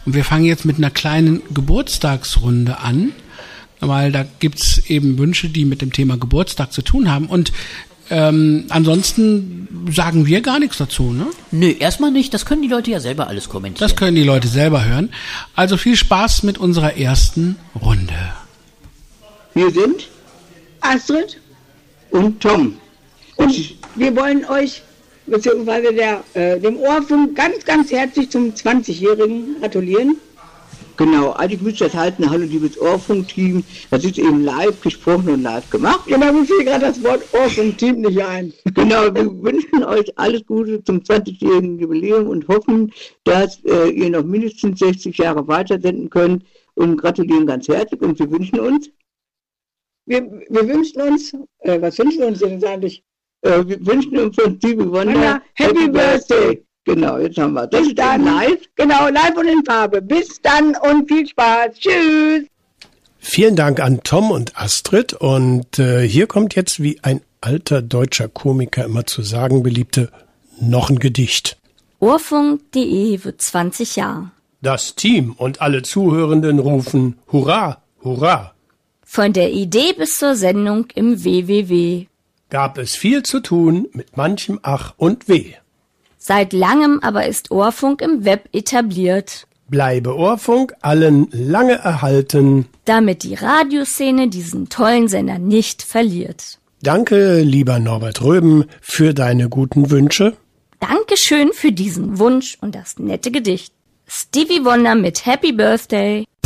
Und wir fangen jetzt mit einer kleinen Geburtstagsrunde an, weil da gibt's eben Wünsche, die mit dem Thema Geburtstag zu tun haben. Und ansonsten sagen wir gar nichts dazu, ne? Nö, erstmal nicht. Das können die Leute ja selber alles kommentieren. Das können die Leute selber hören. Also viel Spaß mit unserer ersten Runde. Wir sind Astrid und Tom. Und wir wollen euch, beziehungsweise dem Ohrfunk, ganz, ganz herzlich zum 20-Jährigen gratulieren. Genau, eigentlich müsst ihr das halten, hallo liebes Ohrfunk-Team. Das ist eben live gesprochen und live gemacht. Genau, mir fiel gerade das Wort Ohrfunk-Team nicht ein. Genau, wir wünschen euch alles Gute zum 20-jährigen Jubiläum und hoffen, dass ihr noch mindestens 60 Jahre weitersenden könnt und gratulieren ganz herzlich. Und wir wünschen uns, was wünschen wir uns denn eigentlich? Wir wünschen uns von Stevie Wonder Happy Birthday. Genau, jetzt haben wir das. Bis dann live. Genau, live und in Farbe. Bis dann und viel Spaß. Tschüss. Vielen Dank an Tom und Astrid. Und hier kommt jetzt, wie ein alter deutscher Komiker immer zu sagen beliebte, noch ein Gedicht. Ohrfunk.de wird 20 Jahre. Das Team und alle Zuhörenden rufen Hurra, Hurra. Von der Idee bis zur Sendung im WWW. Gab es viel zu tun mit manchem Ach und Weh. Seit langem aber ist Ohrfunk im Web etabliert. Bleibe Ohrfunk allen lange erhalten, damit die Radioszene diesen tollen Sender nicht verliert. Danke, lieber Norbert Röben, für deine guten Wünsche. Dankeschön für diesen Wunsch und das nette Gedicht. Stevie Wonder mit Happy Birthday.